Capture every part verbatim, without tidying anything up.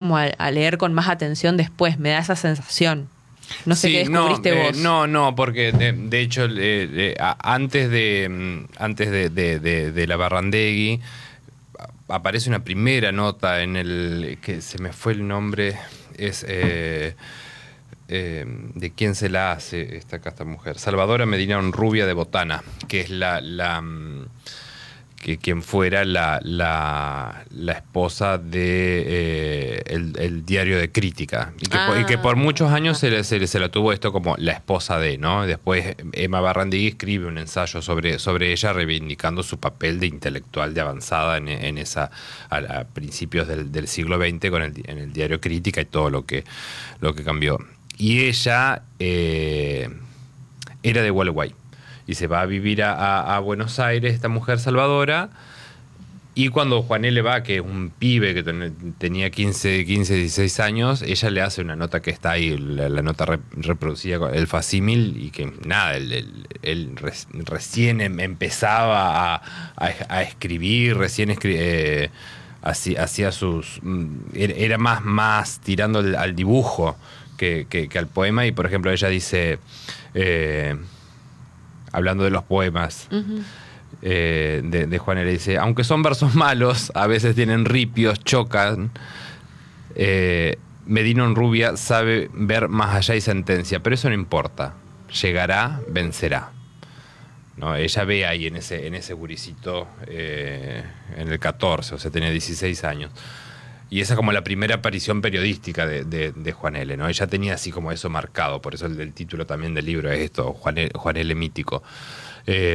como a, a leer con más atención después, me da esa sensación. No sé sí, qué descubriste no, vos. Eh, no, no, porque de, de hecho, eh, eh, a, antes de antes de, de, de, de la Barrandegui, aparece una primera nota en el que se me fue el nombre, es eh, eh, de quién se la hace esta, acá esta mujer, Salvadora Medina Onrubia de Botana, que es la, la que quien fuera la, la, la esposa de eh, el, el diario de Crítica y que, Ah, por, y que por muchos años se le, se, le, se la tuvo esto como la esposa de, ¿no? Después Emma Barrandegui escribe un ensayo sobre, sobre ella reivindicando su papel de intelectual de avanzada en, en esa a, a principios del, del siglo veinte con el, en el diario Crítica y todo lo que, lo que cambió. Y ella eh, era de Gualeguay. Y se va a vivir a, a, a Buenos Aires, esta mujer Salvadora. Y cuando Juan L. va, que es un pibe que ten, tenía quince, dieciséis años, ella le hace una nota que está ahí, la, la nota re, reproducida con el facímil, y que nada, él, él, él re, recién empezaba a, a, a escribir, recién escri eh, hacía, hacía sus... Era más, más tirando al, al dibujo que, que, que al poema. Y por ejemplo, ella dice... Eh, hablando de los poemas uh-huh. eh, de, de Juan L. dice, aunque son versos malos, a veces tienen ripios, chocan, eh, Medina Onrubia sabe ver más allá y sentencia, pero eso no importa, llegará, vencerá. ¿No? Ella ve ahí en ese, en ese guricito eh, en el catorce, o sea, tenía dieciséis años. Y esa es como la primera aparición periodística de, de, de Juan L., ¿no? Ella tenía así como eso marcado, por eso el, el título también del libro es esto, Juan L., Juan L. mítico. Eh,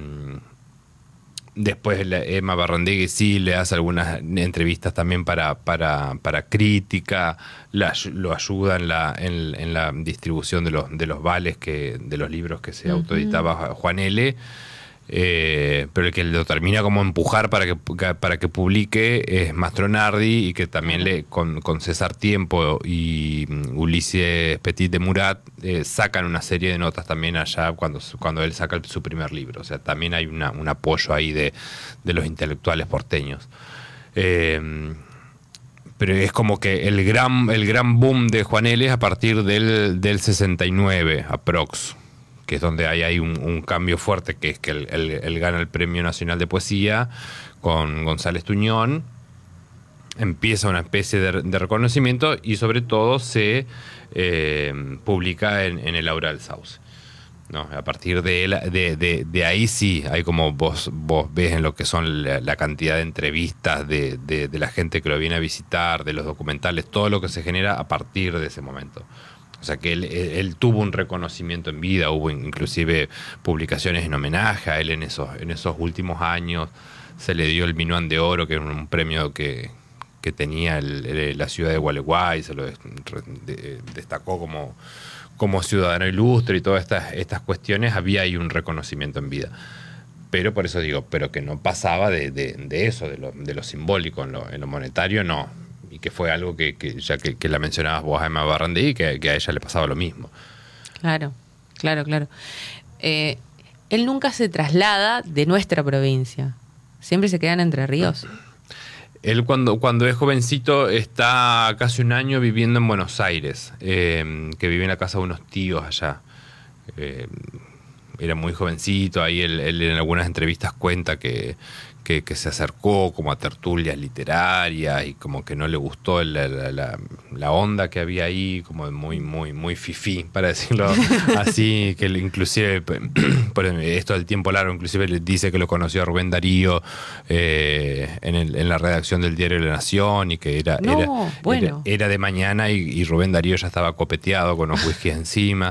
después la Emma Barrandegui sí le hace algunas entrevistas también para, para, para Crítica, la, lo ayuda en la, en, en la distribución de los, de los vales, que, de los libros que se uh-huh. autoeditaba Juan L., Eh, pero el que lo termina como empujar para que, para que publique es Mastronardi, y que también le, con, con César Tiempo y Ulises Petit de Murat eh, sacan una serie de notas también allá cuando, cuando él saca el, su primer libro. O sea, también hay una, un apoyo ahí de, de los intelectuales porteños. Eh, pero es como que el gran, el gran boom de Juan L. es a partir del, del sesenta y nueve, aprox, que es donde hay, hay un, un cambio fuerte, que es que él, él, él gana el Premio Nacional de Poesía con González Tuñón, empieza una especie de, de reconocimiento y sobre todo se eh, publica en, en el Aura del Sauce. ¿No? A partir de, él, de, de, de ahí sí, hay como vos, vos ves en lo que son la, la cantidad de entrevistas de, de, de la gente que lo viene a visitar, de los documentales, todo lo que se genera a partir de ese momento. O sea que él, él tuvo un reconocimiento en vida, hubo inclusive publicaciones en homenaje a él en esos, en esos últimos años. Se le dio el Minuán de Oro, que era un premio que, que tenía el, el, la ciudad de Gualeguay, se lo de, de, destacó como, como ciudadano ilustre y todas estas, estas cuestiones. Había ahí un reconocimiento en vida. Pero por eso digo, pero que no pasaba de, de, de eso, de lo, de lo simbólico, en lo, en lo monetario no. Y que fue algo que, que ya que, que la mencionabas vos a Emma Barrandegui, que, que a ella le pasaba lo mismo. Claro, claro, claro. Eh, él nunca se traslada de nuestra provincia. Siempre se queda en Entre Ríos. Él cuando, cuando es jovencito está casi un año viviendo en Buenos Aires, eh, que vive en la casa de unos tíos allá. Eh, era muy jovencito, ahí él, él en algunas entrevistas cuenta que... Que, que se acercó como a tertulias literarias y como que no le gustó la, la, la, la onda que había ahí, como muy muy muy fifí, para decirlo así, que inclusive por esto del tiempo largo, inclusive le dice que lo conoció a Rubén Darío eh, en, el, en la redacción del Diario de la Nación, y que era, no, era, bueno. era, era de mañana y, y Rubén Darío ya estaba copeteado con los whiskies encima.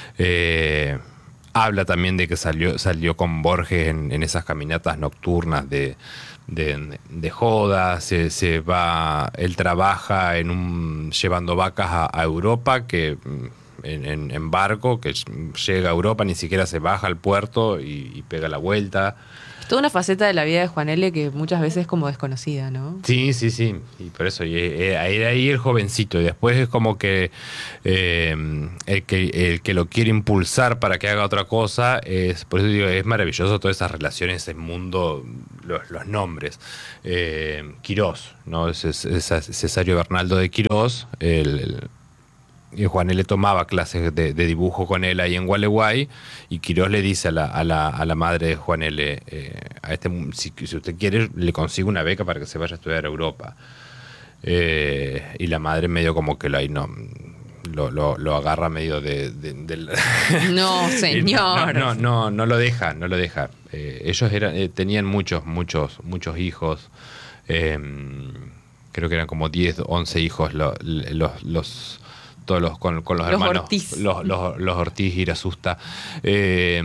Eh, Habla también de que salió, salió con Borges en, en esas caminatas nocturnas de, de, de joda. Se, se va, él trabaja en un, llevando vacas a, a Europa, que en, en, en barco, que llega a Europa, ni siquiera se baja al puerto y, y pega la vuelta. Toda una faceta de la vida de Juan L. que muchas veces es como desconocida, ¿no? Sí, sí, sí. Y por eso, y, eh, ahí, ahí el jovencito. Y después es como que, eh, el que el que lo quiere impulsar para que haga otra cosa. Es, por eso digo, es maravilloso todas esas relaciones, ese mundo, los, los nombres. Eh, Quirós, ¿no? Es, es, es Cesario Bernaldo de Quirós, el, el y Juan L. tomaba clases de, de dibujo con él ahí en Gualeguay, y Quirós le dice a la, a la, a la madre de Juan L., eh, a este, si, si usted quiere, le consigo una beca para que se vaya a estudiar a Europa. Eh, y la madre medio como que lo, ahí no, lo, lo, lo agarra medio de... de, de no, señor. no, no, no, no lo deja, no lo deja. Eh, ellos eran, eh, tenían muchos, muchos, muchos hijos. Eh, creo que eran como diez, once hijos lo, los... los todos los, con, con los, los hermanos Ortiz. Los, los, los Ortiz y Irasusta. Eh,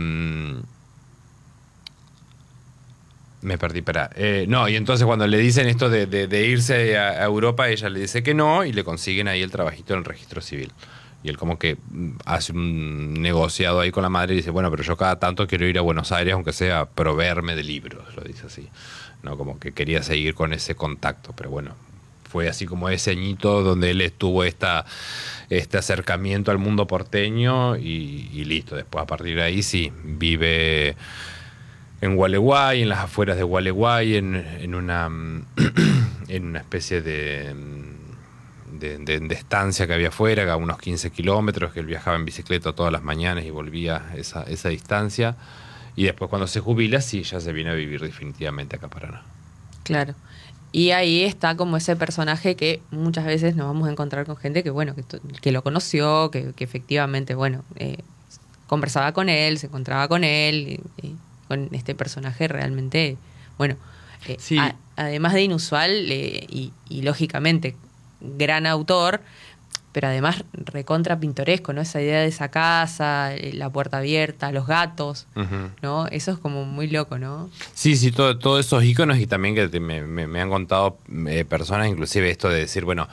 me perdí, para eh, no, y entonces cuando le dicen esto de, de, de irse a, a Europa, ella le dice que no, y le consiguen ahí el trabajito en el registro civil. Y él como que hace un negociado ahí con la madre y dice, bueno, pero yo cada tanto quiero ir a Buenos Aires, aunque sea a proveerme de libros, lo dice así. No, como que quería seguir con ese contacto, pero bueno, fue así como ese añito donde él estuvo esta, este acercamiento al mundo porteño y, y listo. Después a partir de ahí sí, vive en Gualeguay, en las afueras de Gualeguay, en, en, una, en una especie de, de, de, de estancia que había afuera, a unos quince kilómetros, que él viajaba en bicicleta todas las mañanas y volvía esa, esa distancia. Y después cuando se jubila, sí, ya se viene a vivir definitivamente acá a Paraná. Claro. Y ahí está como ese personaje que muchas veces nos vamos a encontrar con gente que, bueno, que, que lo conoció, que, que efectivamente, bueno, eh, conversaba con él, se encontraba con él, y, y con este personaje realmente, bueno, eh, sí. a, además de inusual eh, y, y lógicamente gran autor, pero además recontra pintoresco, ¿no? Esa idea de esa casa, la puerta abierta, los gatos, uh-huh. ¿no? Eso es como muy loco, ¿no? Sí, sí, todo, todos esos íconos, y también que me, me, me han contado eh, personas, inclusive esto de decir, bueno,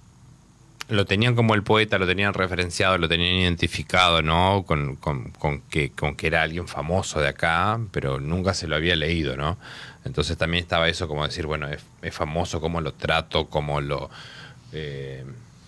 lo tenían como el poeta, lo tenían referenciado, lo tenían identificado, ¿no? Con, con, con, que, con que era alguien famoso de acá, pero nunca se lo había leído, ¿no? Entonces también estaba eso como decir, bueno, es, es famoso, cómo lo trato, cómo lo... Eh,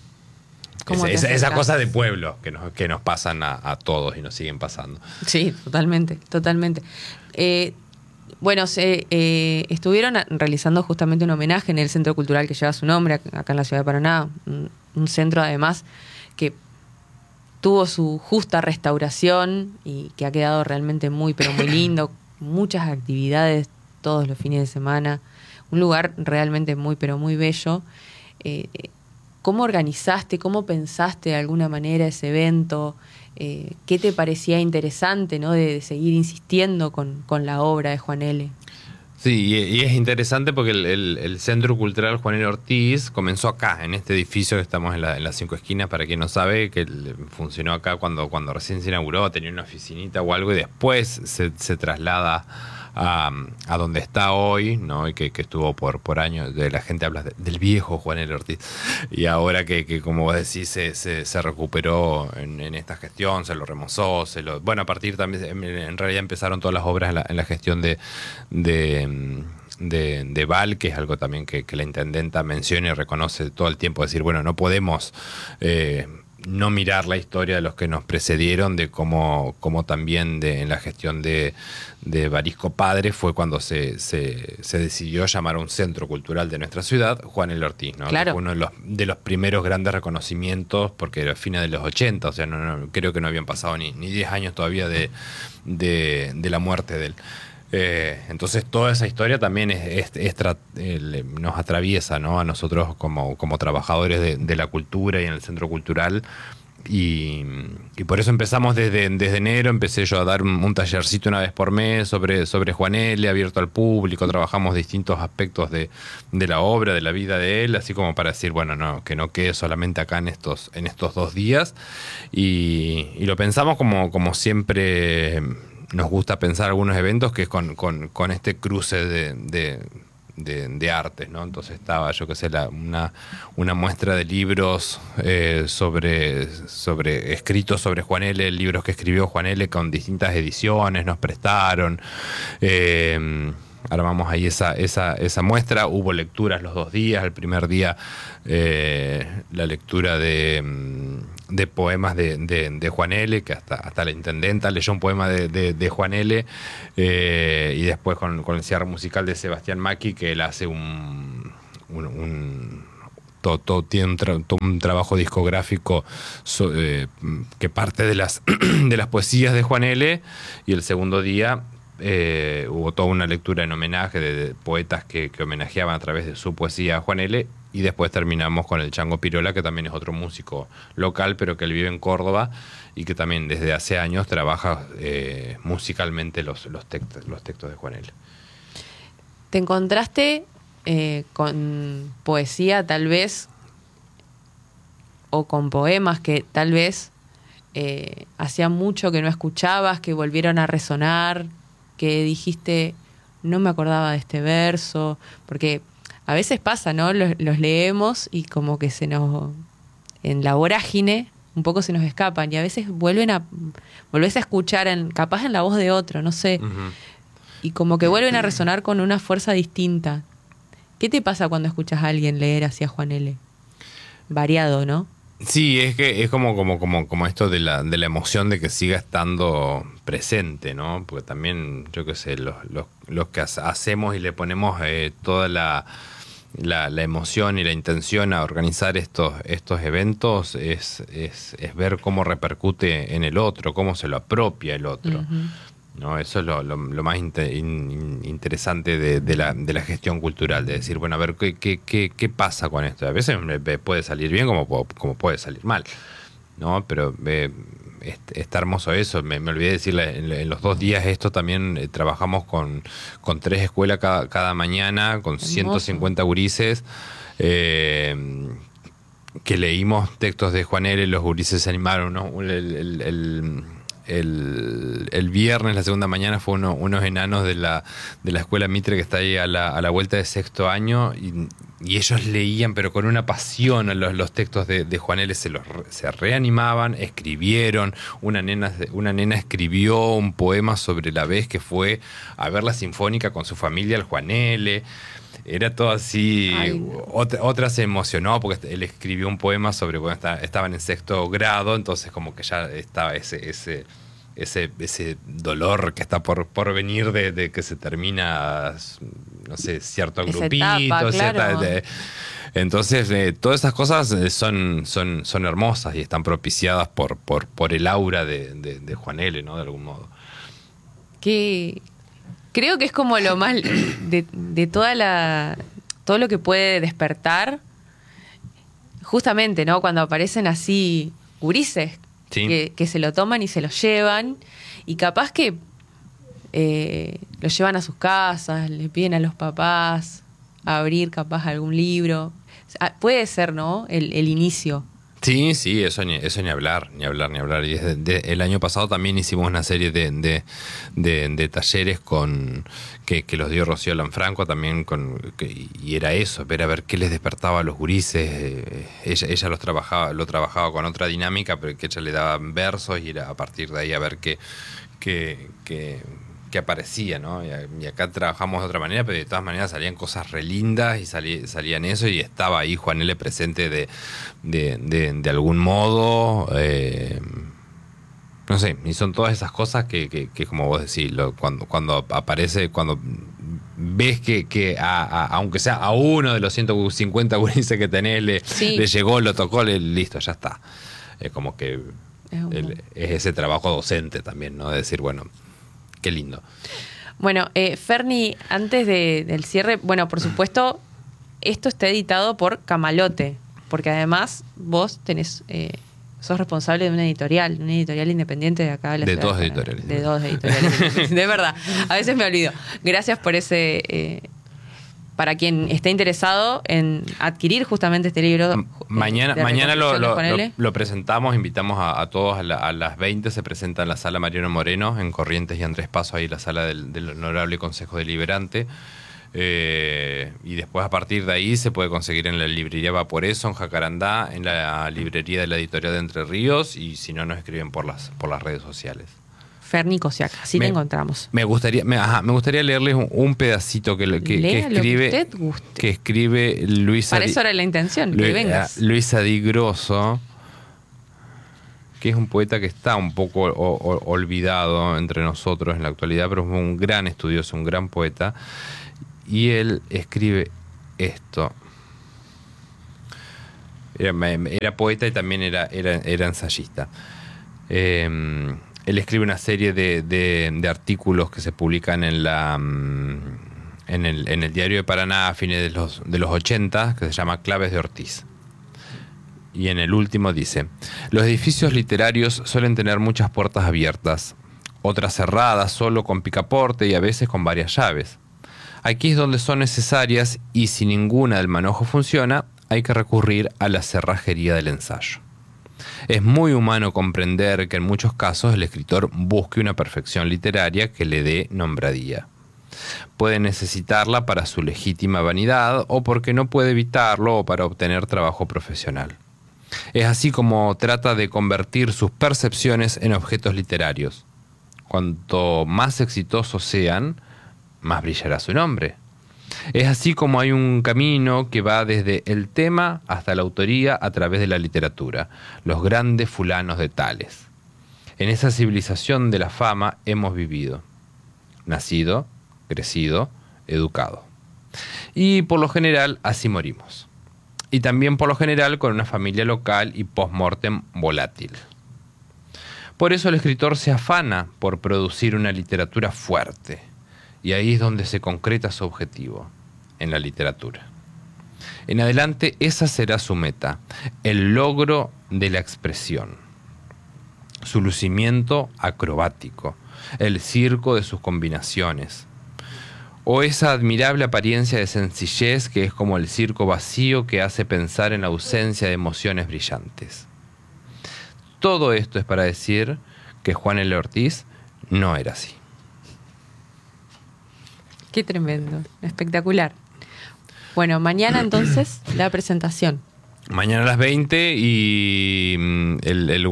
Esa, esa, esa cosa de pueblo que nos, que nos pasan a, a todos y nos siguen pasando. Sí, totalmente, totalmente. Eh, bueno, se, eh, estuvieron realizando justamente un homenaje en el Centro Cultural que lleva su nombre, acá en la ciudad de Paraná. Un, un centro, además, que tuvo su justa restauración y que ha quedado realmente muy, pero muy lindo. Muchas actividades todos los fines de semana. Un lugar realmente muy, pero muy bello. Eh, ¿Cómo organizaste, cómo pensaste de alguna manera ese evento? Eh, ¿Qué te parecía interesante, ¿no? de, de seguir insistiendo con, con la obra de Juan L.? Sí, y, y es interesante porque el, el, el Centro Cultural Juan L. Ortiz comenzó acá, en este edificio que estamos en, la, en las cinco esquinas, para quien no sabe, que funcionó acá cuando, cuando recién se inauguró, tenía una oficinita o algo, y después se, se traslada a, a donde está hoy, ¿no? Y que, que estuvo por, por años, de la gente habla de, del viejo Juan L. Ortiz, y ahora que, que como vos decís, se, se, se recuperó en, en esta gestión, se lo remozó, se lo, bueno, a partir también, en realidad empezaron todas las obras en la, en la gestión de, de De, de Val, que es algo también que, que la intendenta menciona y reconoce todo el tiempo, decir, bueno, no podemos eh, no mirar la historia de los que nos precedieron, de cómo, cómo también de, en la gestión de, de Barisco Padre fue cuando se, se, se decidió llamar a un centro cultural de nuestra ciudad, Juan L. Ortiz, ¿no? Claro. Que fue uno de los, de los primeros grandes reconocimientos, porque era fines de los ochenta, o sea, no, no, creo que no habían pasado ni, ni diez años todavía de, de, de la muerte de él. Eh, entonces toda esa historia también es, es, es tra- eh, nos atraviesa, ¿no? A nosotros como, como trabajadores de, de la cultura y en el centro cultural, y, y por eso empezamos desde, desde enero. Empecé yo a dar un, un tallercito una vez por mes sobre, sobre Juan L., abierto al público. Trabajamos distintos aspectos de, de la obra, de la vida de él, así como para decir, bueno, no, que no quede solamente acá en estos, en estos dos días, y, y lo pensamos como, como siempre nos gusta pensar algunos eventos, que es con, con, con este cruce de, de, de, de artes, ¿no? Entonces estaba, yo qué sé, la, una, una muestra de libros eh, sobre, sobre escritos sobre Juan L., libros que escribió Juan L. con distintas ediciones, nos prestaron. Eh, Armamos ahí esa, esa, esa muestra. Hubo lecturas los dos días. El primer día eh, la lectura de, de poemas de, de, de Juan L., que hasta, hasta la intendenta leyó un poema de, de, de Juan L., eh, y después con, con el cierre musical de Sebastián Macchi, que él hace un... un, un Todo, todo tiene un, tra todo un trabajo discográfico so, eh, que parte de las, de las poesías de Juan L., y el segundo día eh, hubo toda una lectura en homenaje de, de poetas que, que homenajeaban a través de su poesía a Juan L., y después terminamos con el Chango Pirola, que también es otro músico local, pero que él vive en Córdoba y que también desde hace años trabaja eh, musicalmente los, los, text los textos de Juan L. ¿Te encontraste Eh, con poesía tal vez, o con poemas que tal vez eh, hacía mucho que no escuchabas, que volvieron a resonar, que dijiste, no me acordaba de este verso? Porque a veces pasa, ¿no? Los, los leemos y como que se nos, en la vorágine, un poco se nos escapan, y a veces vuelven a, volvés a escuchar, en, capaz en la voz de otro, no sé, uh-huh. y como que vuelven a resonar con una fuerza distinta. ¿Qué te pasa cuando escuchas a alguien leer así a Juan L.? Variado, ¿no? Sí, es que es como, como, como, como esto de la, de la emoción de que siga estando presente, ¿no? Porque también, yo qué sé, los, los, los que hacemos y le ponemos eh, toda la, la, la emoción y la intención a organizar estos, estos eventos es, es, es ver cómo repercute en el otro, cómo se lo apropia el otro. Uh-huh. ¿No? Eso es lo, lo, lo más inter, in, interesante de, de, la, de la gestión cultural, de decir, bueno, a ver, ¿qué, qué, qué, qué pasa con esto? A veces puede salir bien como, como puede salir mal, ¿no? Pero eh, está hermoso eso. Me, me olvidé decirle, en, en los dos días esto también eh, trabajamos con, con tres escuelas cada, cada mañana, con hermoso. ciento cincuenta gurises, eh, que leímos textos de Juan L., los gurises se animaron, ¿no? el, el, el El, el viernes, la segunda mañana, fue uno, unos enanos de la, de la escuela Mitre, que está ahí a la, a la vuelta de sexto año, y, y ellos leían, pero con una pasión, los, los textos de, de Juan L. Se, los, se reanimaban, escribieron. Una nena, una nena escribió un poema sobre la vez que fue a ver la Sinfónica con su familia al Juan L. Era todo así. Otra, otra se emocionó porque él escribió un poema sobre, bueno, está, estaban en sexto grado, entonces como que ya estaba ese, ese, ese, ese dolor que está por, por venir de, de que se termina, no sé, cierto esa grupito, etapa, cierta, claro. de, entonces eh, todas esas cosas son, son, son hermosas y están propiciadas por, por, por el aura de, de, de Juan L., ¿no? De algún modo. Qué... Creo que es como lo más de, de toda la todo lo que puede despertar, justamente, ¿no? Cuando aparecen así gurises, sí. que, que se lo toman y se lo llevan, y capaz que eh, lo llevan a sus casas, le piden a los papás a abrir capaz algún libro. Puede ser, ¿no? El, el inicio. Sí, sí, eso ni, eso ni hablar, ni hablar, ni hablar. Y desde de, el año pasado también hicimos una serie de, de, de, de talleres con que, que los dio Rocío Lanfranco también, con, que, y era eso, ver a ver qué les despertaba a los gurises. Eh, ella ella los trabajaba, lo trabajaba con otra dinámica, pero que ella le daba versos y era a partir de ahí a ver qué, qué, qué, que aparecía, ¿no? Y, y acá trabajamos de otra manera, pero de todas maneras salían cosas re lindas y salí, salían eso, y estaba ahí Juan L. presente de, de, de, de algún modo. Eh, no sé, y son todas esas cosas que, que, que como vos decís, lo, cuando, cuando aparece, cuando ves que, que a, a, aunque sea a uno de los ciento cincuenta gurises que tenés, le, sí. le llegó, lo tocó, le, listo, ya está. Es como que es, el, es ese trabajo docente también, ¿no? De decir, bueno, qué lindo. Bueno, eh, Ferni, antes de, del cierre, bueno, por supuesto, esto está editado por Camalote, porque además vos tenés, eh, sos responsable de una editorial, una editorial independiente de acá de la de ciudad. Dos editoriales. De dos editoriales. De verdad, a veces me olvido. Gracias por ese... Eh, para quien esté interesado en adquirir justamente este libro. Mañana, eh, mañana lo, lo, lo, lo presentamos, invitamos a, a todos a, la, a las veinte, se presenta en la sala Mariano Moreno, en Corrientes y Andrés Paso, ahí la sala del, del Honorable Consejo Deliberante. Eh, y después a partir de ahí se puede conseguir en la librería Vaporeso, en Jacarandá, en la librería de la editorial de Entre Ríos, y si no, nos escriben por las, por las redes sociales. Ferni Cosiaca, así me, te encontramos. Me gustaría, me, ajá, me gustaría leerles un, un pedacito que, que, que escribe que, usted guste. que escribe Luisa. Para eso era la intención, Lu, que vengas. Luisa Di Grosso, que es un poeta que está un poco o, o, olvidado entre nosotros en la actualidad, pero es un gran estudioso, un gran poeta. Y él escribe esto. Era, era poeta y también era, era, era ensayista. Eh, él escribe una serie de, de, de artículos que se publican en la en el, en el Diario de Paraná a fines de los, de los ochenta, que se llama Claves de Ortiz. Y en el último dice: los edificios literarios suelen tener muchas puertas abiertas, otras cerradas solo con picaporte y a veces con varias llaves. Aquí es donde son necesarias, y si ninguna del manojo funciona, hay que recurrir a la cerrajería del ensayo. Es muy humano comprender que en muchos casos el escritor busque una perfección literaria que le dé nombradía. Puede necesitarla para su legítima vanidad o porque no puede evitarlo o para obtener trabajo profesional. Es así como trata de convertir sus percepciones en objetos literarios. Cuanto más exitosos sean, más brillará su nombre. Es así como hay un camino que va desde el tema hasta la autoría a través de la literatura, los grandes fulanos de tales. En esa civilización de la fama hemos vivido, nacido, crecido, educado. Y por lo general así morimos. Y también por lo general con una familia local y post-mortem volátil. Por eso el escritor se afana por producir una literatura fuerte. Y ahí es donde se concreta su objetivo, en la literatura. En adelante esa será su meta, el logro de la expresión, su lucimiento acrobático, el circo de sus combinaciones, o esa admirable apariencia de sencillez que es como el circo vacío que hace pensar en la ausencia de emociones brillantes. Todo esto es para decir que Juan L. Ortiz no era así. Qué tremendo, espectacular. Bueno, mañana entonces la presentación. Mañana a las veinte y el, el,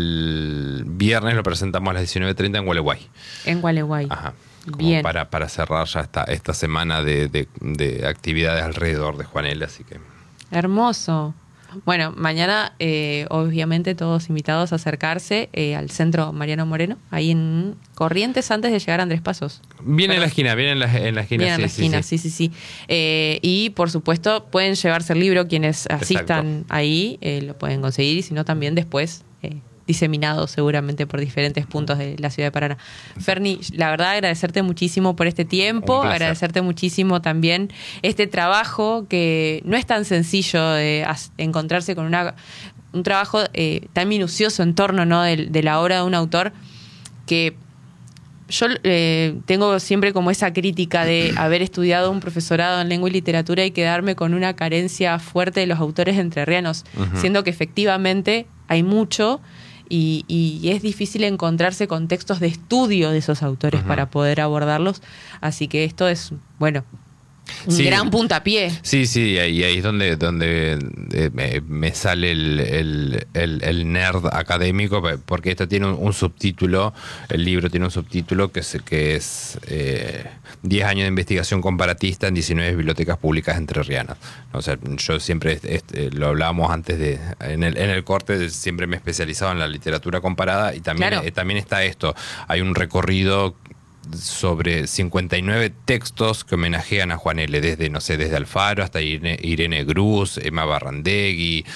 el viernes lo presentamos a las diecinueve treinta en Gualeguay. En Gualeguay. Ajá. Como Bien. Para, para cerrar ya esta, esta semana de, de, de actividades alrededor de Juan L. Así que. Hermoso. Bueno, mañana eh, obviamente todos invitados a acercarse eh, al Centro Mariano Moreno, ahí en Corrientes antes de llegar a Andrés Pasos. Viene en la esquina, viene en la, en la esquina. Viene en la sí, esquina, sí, sí, sí, sí. sí. Eh, y por supuesto pueden llevarse el libro quienes asistan. Exacto. Ahí, eh, lo pueden conseguir, y si no también después eh, diseminado seguramente por diferentes puntos de la ciudad de Paraná. Ferni, la verdad agradecerte muchísimo por este tiempo, agradecerte muchísimo también este trabajo que no es tan sencillo de encontrarse con una, un trabajo eh, tan minucioso en torno, ¿no?, de, de la obra de un autor, que yo eh, tengo siempre como esa crítica de haber estudiado un profesorado en lengua y literatura y quedarme con una carencia fuerte de los autores entrerrianos, uh-huh. siendo que efectivamente hay mucho. Y, y es difícil encontrarse con textos de estudio de esos autores uh-huh. para poder abordarlos. Así que esto es, bueno, un sí, gran puntapié. Sí, sí, y ahí, ahí es donde, donde eh, me, me sale el, el, el, el nerd académico, porque esto tiene un, un subtítulo, el libro tiene un subtítulo que es, que es eh, diez años de investigación comparatista en diecinueve bibliotecas públicas entrerrianas. O sea, yo siempre, este, lo hablábamos antes de, en el, en el corte, siempre me he especializado en la literatura comparada, y también, claro. eh, también está esto, hay un recorrido sobre cincuenta y nueve textos que homenajean a Juan L., desde, no sé, desde Alfaro hasta Irene, Irene Gruz, Emma Barrandegui,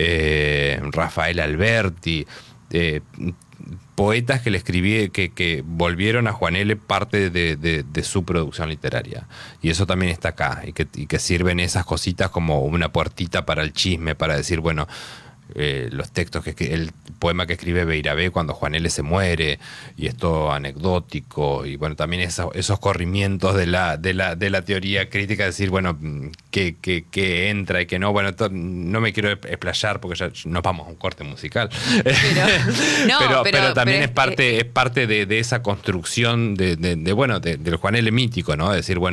eh, Rafael Alberti, eh, poetas que le escribí, que, que volvieron a Juan L. parte de, de, de su producción literaria. Y eso también está acá, y que, y que sirven esas cositas como una puertita para el chisme, para decir, bueno, Eh, los textos, que el poema que escribe Beirabé cuando Juan L. se muere, y esto anecdótico, y bueno, también esos, esos corrimientos de la, de la, de la teoría crítica, decir, bueno, que, que, que entra y que no, bueno, to, no me quiero explayar porque ya nos vamos a un corte musical. Pero, no, pero, pero, pero también pero es parte, eh, es parte de, de esa construcción de, de, de bueno, de, del Juan L. mítico, ¿no? Es decir, bueno,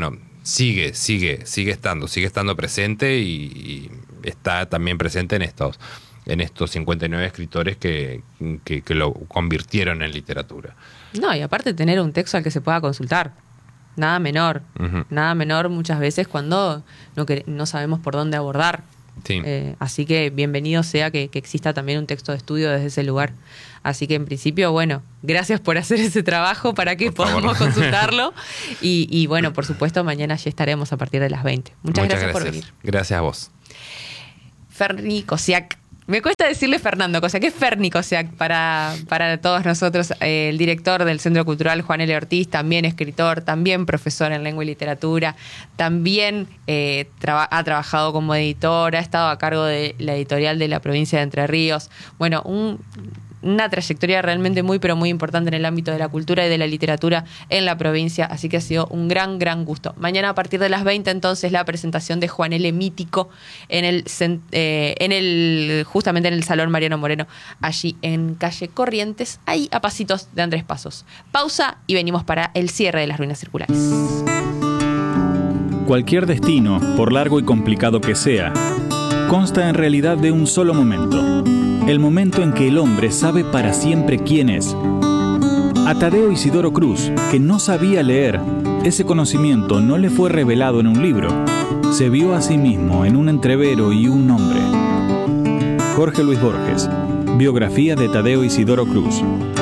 sigue, sigue, sigue estando, sigue estando presente y, y está también presente en estos, en estos cincuenta y nueve escritores que, que, que lo convirtieron en literatura. No, y aparte tener un texto al que se pueda consultar. Nada menor. Uh-huh. Nada menor muchas veces cuando no, que, no sabemos por dónde abordar. Sí. Eh, así que bienvenido sea que, que exista también un texto de estudio desde ese lugar. Así que en principio, bueno, gracias por hacer ese trabajo para que por podamos favor. consultarlo. Y, y bueno, por supuesto, mañana ya estaremos a partir de las veinte. Muchas, Muchas gracias, gracias por venir. Gracias a vos. Ferni Kosiak. Me cuesta decirle Fernando Kosiak. ¿Qué es Ferni Kosiak para, para todos nosotros? Eh, el director del Centro Cultural Juan L. Ortiz, también escritor, también profesor en lengua y literatura, también eh, traba, ha trabajado como editor, ha estado a cargo de la editorial de la provincia de Entre Ríos. Bueno, un... una trayectoria realmente muy, pero muy importante en el ámbito de la cultura y de la literatura en la provincia, así que ha sido un gran, gran gusto. Mañana a partir de las veinte, entonces, la presentación de Juan L. Mítico en el, eh, en el justamente en el Salón Mariano Moreno, allí en calle Corrientes, ahí a pasitos de Andrés Pasos. Pausa y venimos para el cierre de las ruinas circulares. Cualquier destino, por largo y complicado que sea, consta en realidad de un solo momento. El momento en que el hombre sabe para siempre quién es. A Tadeo Isidoro Cruz, que no sabía leer, ese conocimiento no le fue revelado en un libro. Se vio a sí mismo en un entrevero y un nombre. Jorge Luis Borges, biografía de Tadeo Isidoro Cruz.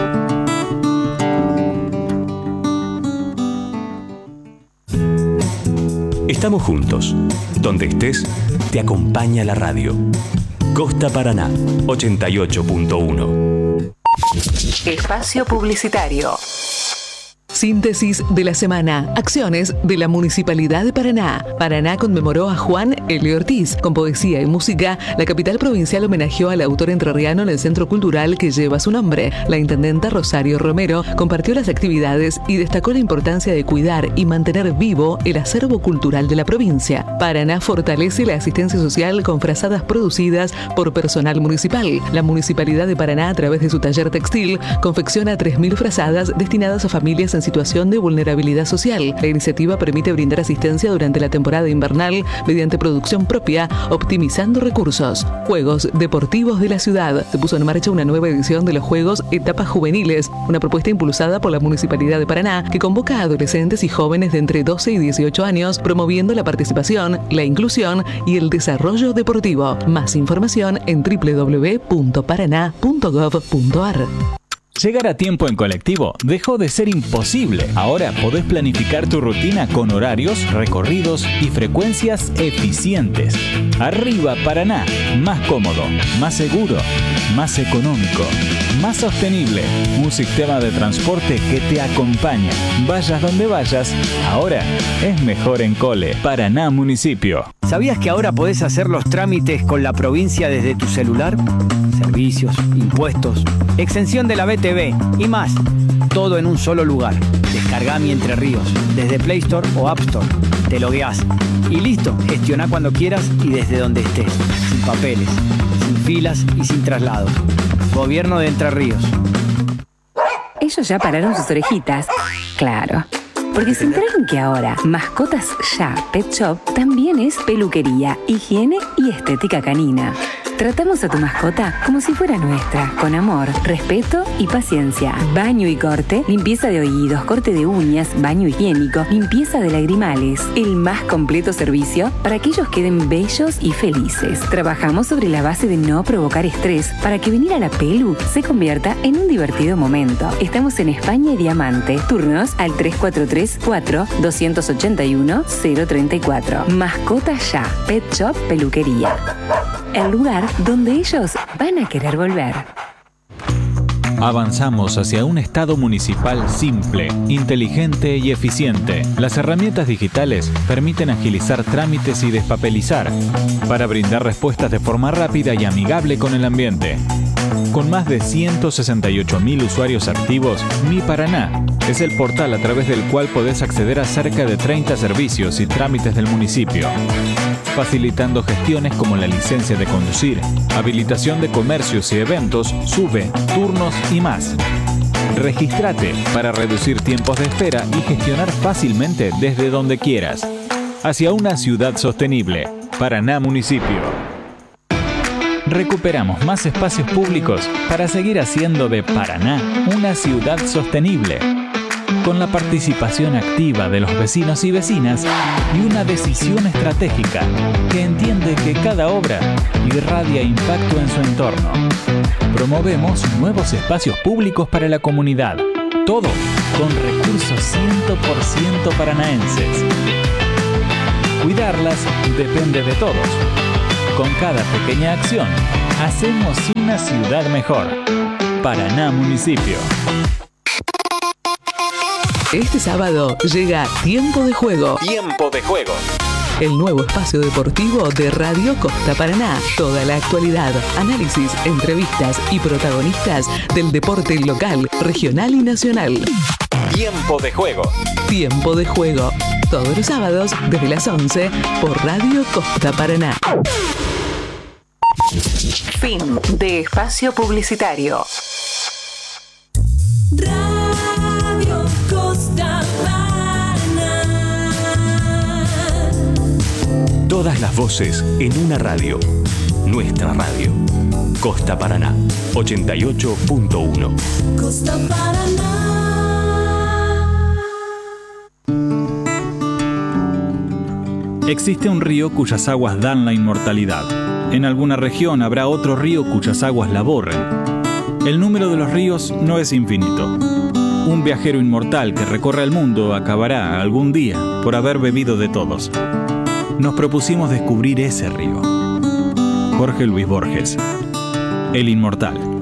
Estamos juntos. Donde estés, te acompaña la radio. Costa Paraná, ochenta y ocho punto uno. Espacio publicitario. Síntesis de la semana. Acciones de la Municipalidad de Paraná. Paraná conmemoró a Juan L. Ortiz. Con poesía y música, la capital provincial homenajeó al autor entrerriano en el centro cultural que lleva su nombre. La intendenta Rosario Romero compartió las actividades y destacó la importancia de cuidar y mantener vivo el acervo cultural de la provincia. Paraná fortalece la asistencia social con frazadas producidas por personal municipal. La Municipalidad de Paraná, a través de su taller textil, confecciona tres mil frazadas destinadas a familias en situación de vulnerabilidad social. La iniciativa permite brindar asistencia durante la temporada invernal mediante producción propia, optimizando recursos. Juegos Deportivos de la Ciudad. Se puso en marcha una nueva edición de los Juegos Etapas Juveniles, una propuesta impulsada por la Municipalidad de Paraná que convoca a adolescentes y jóvenes de entre doce y dieciocho años, promoviendo la participación, la inclusión y el desarrollo deportivo. Más información en doble u doble u doble u punto paraná punto gov punto ar. Llegar a tiempo en colectivo dejó de ser imposible. Ahora podés planificar tu rutina con horarios, recorridos y frecuencias eficientes. Arriba Paraná, más cómodo, más seguro, más económico, más sostenible. Un sistema de transporte que te acompaña. Vayas donde vayas, ahora es mejor en Cole. Paraná Municipio. ¿Sabías que ahora podés hacer los trámites con la provincia desde tu celular? Servicios, impuestos, exención de la B T V y más. Todo en un solo lugar. Descargá Mi Entre Ríos desde Play Store o App Store. Te logueás y listo. Gestioná cuando quieras y desde donde estés. Sin papeles, sin filas y sin traslados. Gobierno de Entre Ríos. Ellos ya pararon sus orejitas. Claro. Porque se enteraron que ahora Mascotas Ya Pet Shop también es peluquería, higiene y estética canina. Tratamos a tu mascota como si fuera nuestra, con amor, respeto y paciencia. Baño y corte, limpieza de oídos, corte de uñas, baño higiénico, limpieza de lagrimales. El más completo servicio para que ellos queden bellos y felices. Trabajamos sobre la base de no provocar estrés para que venir a la pelu se convierta en un divertido momento. Estamos en España y Diamante. Turnos al tres cuatro tres, cuatro, dos ocho uno, cero tres cuatro. Mascotas Ya, Pet Shop Peluquería. El lugar donde ellos van a querer volver. Avanzamos hacia un Estado municipal simple, inteligente y eficiente. Las herramientas digitales permiten agilizar trámites y despapelizar para brindar respuestas de forma rápida y amigable con el ambiente. Con más de ciento sesenta y ocho mil usuarios activos, Mi Paraná es el portal a través del cual podés acceder a cerca de treinta servicios y trámites del municipio, facilitando gestiones como la licencia de conducir, habilitación de comercios y eventos, SUBE, turnos y más. Regístrate para reducir tiempos de espera y gestionar fácilmente desde donde quieras. hacia una ciudad sostenible. Paraná Municipio. Recuperamos más espacios públicos para seguir haciendo de Paraná una ciudad sostenible, con la participación activa de los vecinos y vecinas y una decisión estratégica que entiende que cada obra irradia impacto en su entorno. Promovemos nuevos espacios públicos para la comunidad, todo con recursos cien por ciento paranaenses. Cuidarlas depende de todos. Con cada pequeña acción, hacemos una ciudad mejor. Paraná Municipio. Este sábado llega Tiempo de Juego. Tiempo de Juego. El nuevo espacio deportivo de Radio Costa Paraná. Toda la actualidad, análisis, entrevistas y protagonistas del deporte local, regional y nacional. Tiempo de Juego. Tiempo de Juego. Todos los sábados desde las once por Radio Costa Paraná. Fin de espacio publicitario. Radio Costa Paraná. Todas las voces en una radio. Nuestra radio. Costa Paraná, ochenta y ocho punto uno. Costa Paraná. Existe un río cuyas aguas dan la inmortalidad. En alguna región habrá otro río cuyas aguas la borren. El número de los ríos no es infinito. Un viajero inmortal que recorre el mundo acabará algún día por haber bebido de todos. Nos propusimos descubrir ese río. Jorge Luis Borges, el inmortal.